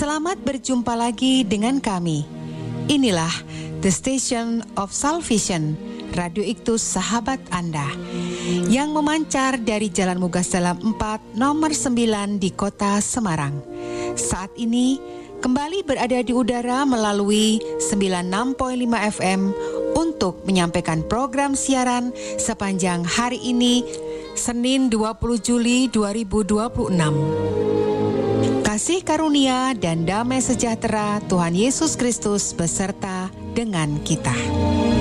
Selamat berjumpa lagi dengan kami. Inilah The Station of Salvation, Radio Iktus Sahabat Anda, yang memancar dari Jalan Mugas Dalam 4 nomor 9 di kota Semarang. Saat ini kembali berada di udara melalui 96.5 FM untuk menyampaikan program siaran sepanjang hari ini, Senin 20 Juli 2026. Kasih karunia dan damai sejahtera Tuhan Yesus Kristus beserta dengan kita.